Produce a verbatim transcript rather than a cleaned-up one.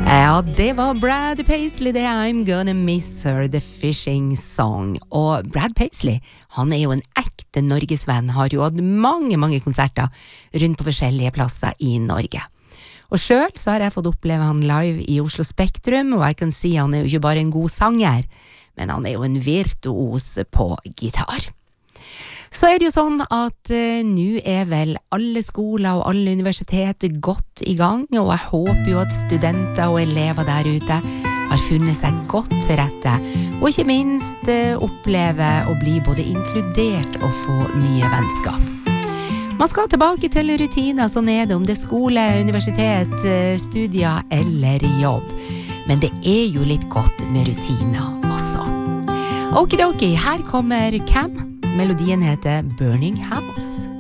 Ja, det var Brad Paisley, det I'm Gonna Miss Her, The Fishing Song. Og Brad Paisley, han er jo en ekte Norgesvenn, har jo hatt mange, mange konserter rundt på forskjellige plasser i Norge. Og selv så har jeg fått oppleve han live i Oslo Spektrum, og jeg kan si han er jo ikke bare en god sanger, men han er jo en virtuos på gitar. Så er det jo sånn at uh, nå er vel alle skoler og alle universiteter godt i gang, og jeg håper jo at studenter og elever der ute har funnet seg godt til rette, og ikke minst uh, oppleve å bli både inkludert og få nye vennskap. Man skal tilbake til rutiner, sånn er det om det er skole, universitet, uh, studier eller jobb. Men det er jo litt godt med rutiner også. Okidoki, her kommer Cam. Melodien heter Burning House.